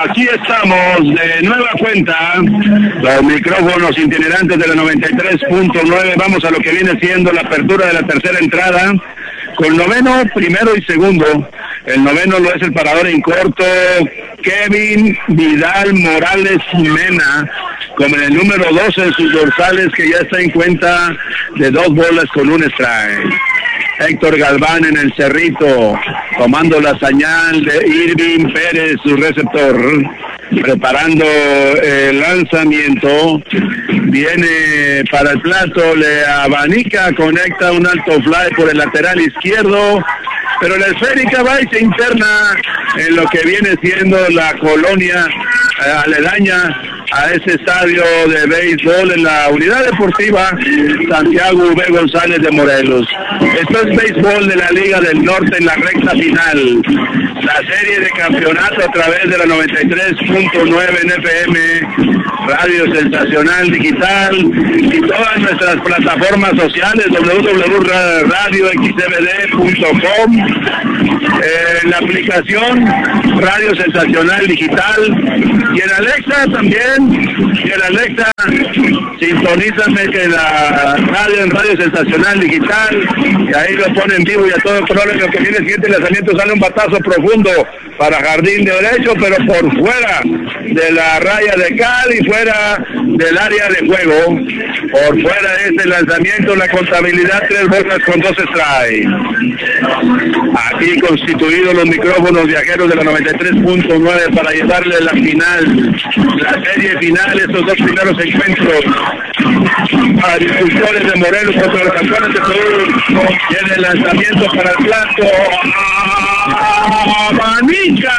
Aquí estamos de nueva cuenta, los micrófonos itinerantes de la 93.9. Vamos a lo que viene siendo la apertura de la tercera entrada, con noveno, primero y segundo. El noveno lo es el parador en corto, Kevin Vidal Morales Mena, con el número 12 en sus dorsales, que ya está en cuenta de 2 bolas con un strike. Héctor Galván en el cerrito, tomando la señal de Irving Pérez, su receptor, preparando el lanzamiento, viene para el plato, le abanica, conecta un alto fly por el lateral izquierdo, pero la esférica va y se interna en lo que viene siendo la colonia aledaña a ese estadio de béisbol en la Unidad Deportiva Santiago V. González de Morelos. Esto es béisbol de la Liga del Norte en la recta final. La serie de campeonato a través de la 93.9 en FM, Radio Sensacional Digital y todas nuestras plataformas sociales, www.radioxcbd.com, la aplicación Radio Sensacional Digital y en Alexa también. Y en Alexa, sintonízame que la radio en Radio Sensacional Digital, y ahí lo pone en vivo y a todo color. Lo que viene siguiente lanzamiento, sale un batazo profundo para jardín derecho, pero por fuera de la raya de cal y fuera del área de juego. Por fuera de este lanzamiento, la contabilidad 3 bolas con 2 strikes. Aquí constituidos los micrófonos viajeros de la 93.9 para llevarle la final, la serie final, estos 2 primeros encuentros. Agricultores de Morelos contra los campeones de Perú. Tiene el lanzamiento para el plato. ¡Abanica!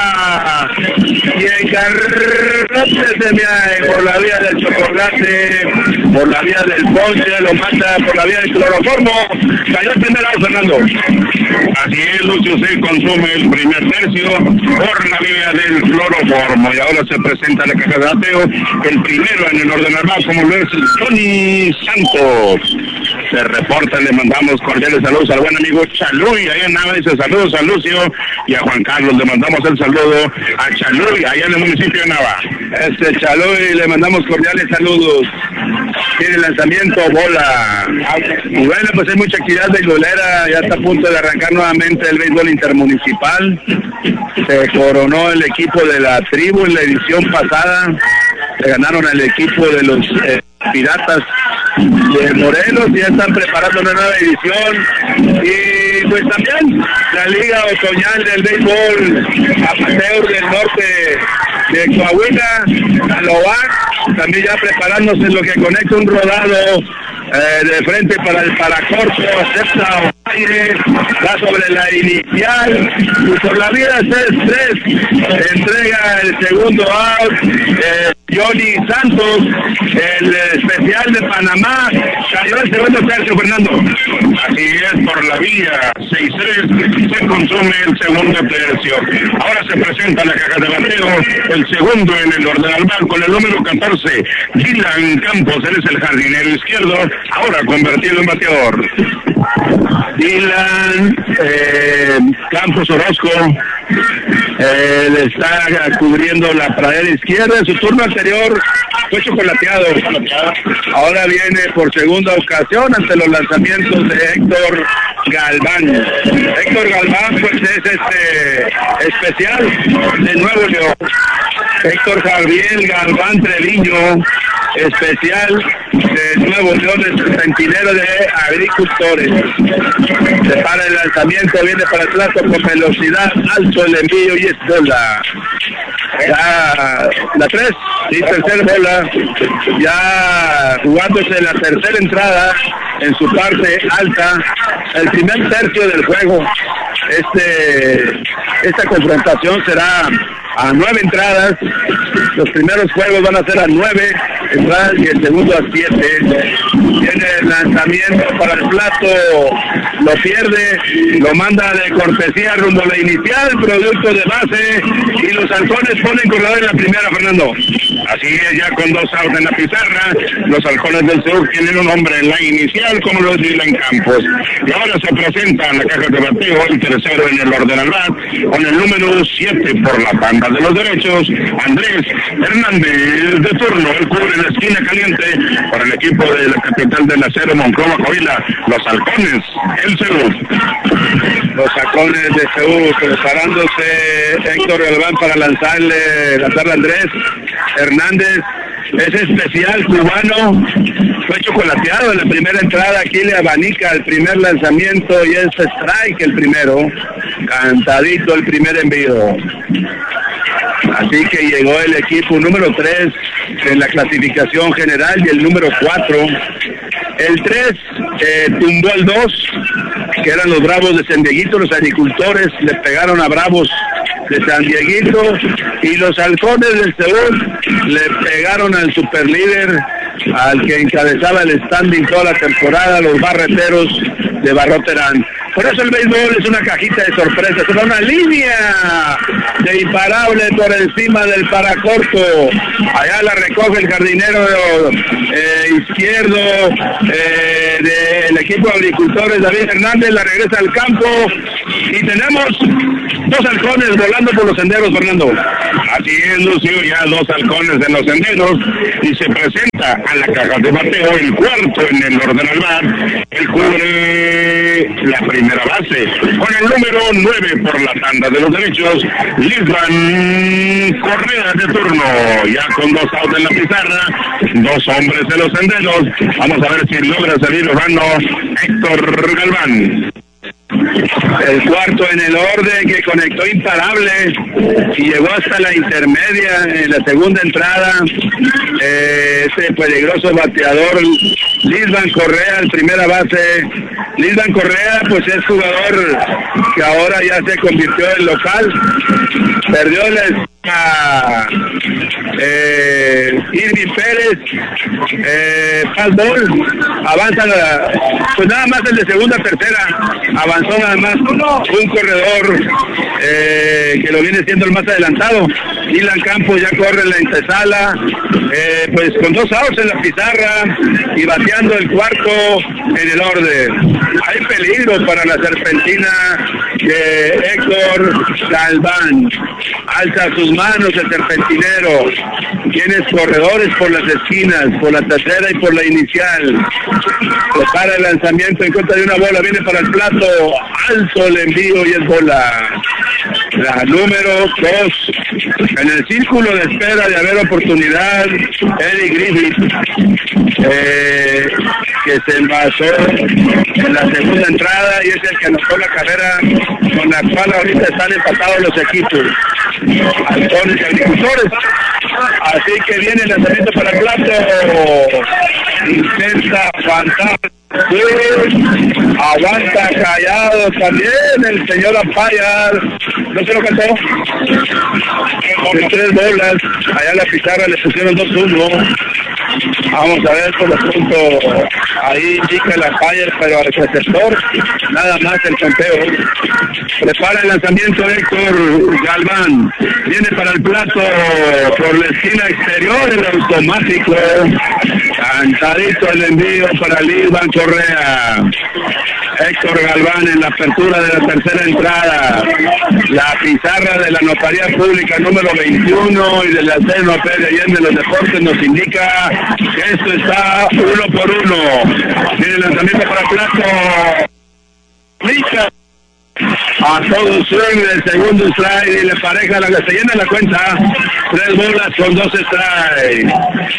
Y el garrote se me hay por la vía del chocolate, por la vía del ponche, lo mata por la vía del cloroformo. Cayó el primer out, Fernando. Así es, Lucio, se consume el primer tercio por la vía del cloroformo. Y ahora se presenta la caja de bateo, el primero en el orden armado, como lo es Tony Santos. Se reporta, le mandamos cordiales saludos al buen amigo Chaluy, allá en Nava, dice saludos a Lucio, y a Juan Carlos le mandamos el saludo a Chaluy, allá en el municipio de Nava. Chaluy, le mandamos cordiales saludos. Tiene lanzamiento, bola. Y bueno, pues hay mucha actividad beisbolera, ya está a punto de arrancar nuevamente el béisbol intermunicipal. Se coronó el equipo de la tribu en la edición pasada, le ganaron al equipo de los Piratas de Morelos, y ya están preparando una nueva edición. Y pues también la Liga Otoñal del Béisbol Amateur del Norte de Coahuila, Aloac, también ya preparándose en lo que conecta un rodado de frente para el paracorto, acepta aire, va sobre la inicial, y por la vía 6-3 entrega el segundo out. Johnny Santos, el especial de Panamá, cayó el segundo tercio, Fernando. Así es, por la vía 6-3 se consume el segundo tercio. Ahora se presenta la caja de bateo, el segundo en el orden al bar, con el número 14, Dylan Campos, él es el jardinero izquierdo, ahora convertido en bateador. Dylan Campos Orozco le está cubriendo la pradera izquierda. En su turno anterior fue chocolateado. Ahora viene por segunda ocasión ante los lanzamientos de Héctor Galván. Héctor Galván pues es especial de Nuevo León. Héctor Javier Galván Treviño, especial de Nuevo León, es el centinela de agricultores. Se para el lanzamiento, viene para el plato con velocidad, alto el envío y es bola. Ya la 3, sí, tercera bola, ya jugándose la tercera entrada en su parte alta, el primer tercio del juego. Esta confrontación será a 9 entradas, los primeros juegos van a ser a 9, entradas y el segundo a 7. Tiene el lanzamiento para el plato, lo pierde, lo manda de cortesía rumbo a la inicial, producto de base, y los halcones ponen corredor en la primera, Fernando. Así es, ya con 2 outs en la pizarra, los halcones del sur tienen un hombre en la inicial, como lo es Dylan Campos. Y ahora se presenta en la caja de bateo el tercero en el orden al bat, con el número 7 por la banda de los derechos, Andrés Hernández de turno. Él cubre la esquina caliente para el equipo de la capital del acero, Monclova, Coahuila, los halcones, el Seúl. Los halcones de Seúl, preparándose Héctor Galván para lanzarle a Andrés Hernández. Es especial cubano, fue chocolateado en la primera entrada, aquí le abanica el primer lanzamiento y es strike el primero, cantadito el primer envío. Así que llegó el equipo número 3 en la clasificación general y el número 4. El 3 tumbó al 2, que eran los Bravos de San Dieguito. Los agricultores le pegaron a Bravos de San Dieguito y los halcones del Seúl le pegaron al superlíder, al que encabezaba el standing toda la temporada, los barreteros de Barroterán. Por eso el béisbol es una cajita de sorpresas, es una línea de imparable por encima del paracorto. Allá la recoge el jardinero izquierdo del equipo de agricultores, David Hernández, la regresa al campo y tenemos 2 halcones volando por los senderos, Fernando. Así es, Lucio, ya 2 halcones en los senderos y se presenta a la caja de bateo el cuarto en el orden al bat. Él cubre la primera base con el número 9 por la tanda de los derechos, Lisban Correa de turno, ya con 2 outs en la pizarra, 2 hombres en los senderos. Vamos a ver si logra salir jugando Héctor Galván. El cuarto en el orden, que conectó imparable y llegó hasta la intermedia en la segunda entrada. Ese peligroso bateador Lisban Correa, el primera base. Lisban Correa pues es jugador que ahora ya se convirtió en local, perdió la Irving Pérez, fastball, avanza pues nada más el de segunda a tercera, avanzó nada más un corredor que lo viene siendo el más adelantado. Dylan Campos ya corre en la antesala, pues con 2 outs en la pizarra y bateando el cuarto en el orden. Hay peligro para la serpentina de Héctor Galván. Alza sus manos el serpentinero. Tienes corredores por las esquinas, por la tercera y por la inicial. Prepara el lanzamiento en contra de una bola, viene para el plato, alto el envío y es bola. La número 2. En el círculo de espera de haber oportunidad, Eddie Griffith, que se envasó en la segunda entrada y es el que anotó la carrera con la cual ahorita están empatados los equipos, halcones y agricultores. Así que viene el lanzamiento para el plato, intenta aguantar, aguanta callado también el señor Ampayar, no se lo cantó, de 3 bolas, allá la pizarra le pusieron 2-1. Vamos a ver por lo pronto, ahí indica el Ampayar, pero al receptor nada más el conteo. Prepara el lanzamiento Héctor Galván, viene para el plato por la esquina exterior, el automático, cantadito el envío para Lisban Correa. Héctor Galván en la apertura de la tercera entrada. La pizarra de la Notaría Pública número 21 y de la CNOP de Allende de los Deportes nos indica que esto está 1-1. Viene el lanzamiento para plato. Rica. A todo swing del segundo strike y le pareja la que se llena la cuenta. 3 bolas con 2 strikes.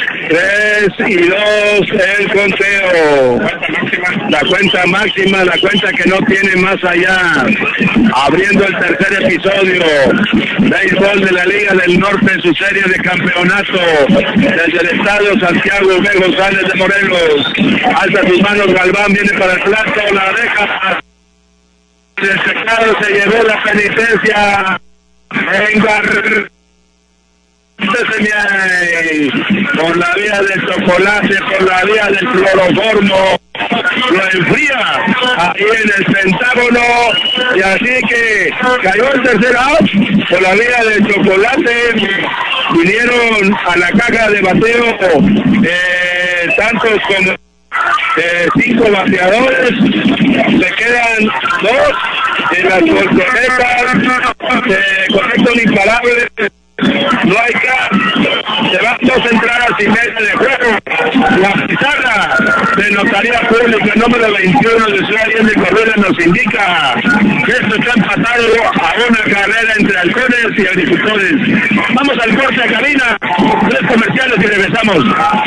3-2 el conteo. La cuenta máxima, la cuenta que no tiene más allá. Abriendo el tercer episodio. Béisbol de la Liga del Norte en su serie de campeonato. Desde el estadio Santiago B. González de Morelos. Alza sus manos Galván, viene para el plato, la deja. El secado se llevó la penitencia. Venga. por la vía del chocolate, por la vía del cloroformo, lo enfría ahí en el Pentágono, y así que cayó el tercer out por la vía del chocolate. Vinieron a la caja de bateo tantos como 5 bateadores, se quedan 2 en las colchonetas, correcto un imparable. No hay se van 2 entradas y media de juego. La pizarra de Notaría Pública número 21 de Ciudad Allende Corbera nos indica que esto está empatado a una carrera entre halcones y agricultores. Vamos al corte a cabina, 3 comerciales y regresamos.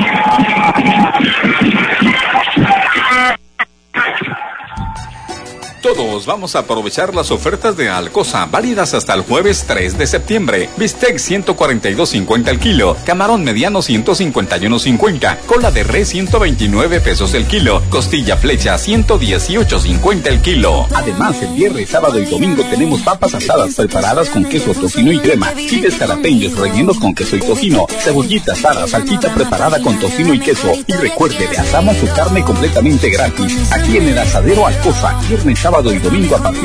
Todos vamos a aprovechar las ofertas de Alcosa, válidas hasta el jueves 3 de septiembre. Bistec 142.50 el kilo, camarón mediano 151.50, cola de res 129 pesos el kilo, costilla flecha 118.50 el kilo. Además, el viernes, sábado y domingo tenemos papas asadas preparadas con queso, tocino y crema, chiles jalapeños rellenos con queso y tocino, cebollitas asadas, salchicha preparada con tocino y queso. Y recuerde, le asamos su carne completamente gratis. Aquí en el Asadero Alcosa, viernes, sábado y domingo a partir